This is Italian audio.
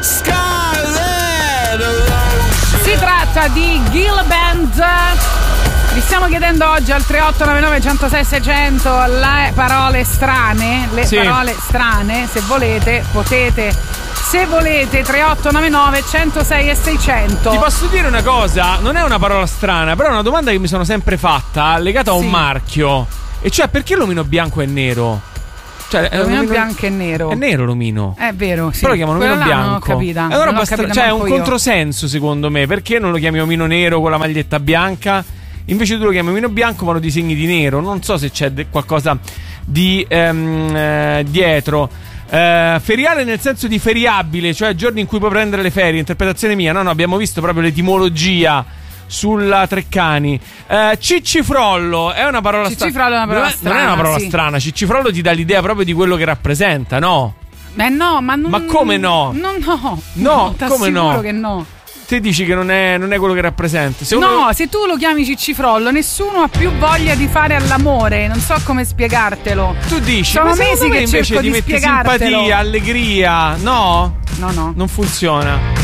Si tratta di Gill Band. Vi stiamo chiedendo oggi al 3899 106 600 le parole strane. Parole strane, se volete, potete. Se volete 3899 106 e 600. Ti posso dire una cosa? Non è una parola strana, però è una domanda che mi sono sempre fatta, legata a un marchio. E cioè, perché l'omino bianco è nero? Cioè, l'omino bianco è nero. È nero l'omino. È vero, sì. Però lo chiamano omino bianco. Non ho capita. È una roba cioè, è un controsenso, secondo me. Perché non lo chiami omino nero con la maglietta bianca? Invece tu lo chiami omino bianco, ma lo disegni di nero. Non so se c'è qualcosa di dietro. Feriale nel senso di feriabile, cioè giorni in cui puoi prendere le ferie. Interpretazione mia. No, abbiamo visto proprio l'etimologia sulla Treccani. Ciccifrollo è una parola strana. Ciccifrollo è una parola strana. Non è una parola strana. Ciccifrollo ti dà l'idea proprio di quello che rappresenta, no? No, ma non. Ma come no? No, come no? Che no. Te dici che non è quello che rappresenta. Se tu lo chiami ciccifrollo, nessuno ha più voglia di fare all'amore. Non so come spiegartelo. Tu dici, sono mesi che invece cerco di spiegartelo. Simpatia, allegria, no? No. Non funziona.